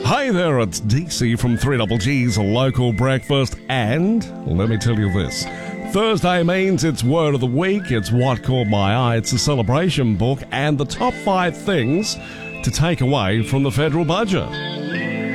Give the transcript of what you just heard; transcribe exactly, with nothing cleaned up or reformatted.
Hi there, it's D C from three G's Local Breakfast, and let me tell you this. Thursday means it's Word of the Week, it's What Caught My Eye, it's a celebration book, and the top five things to take away from the federal budget.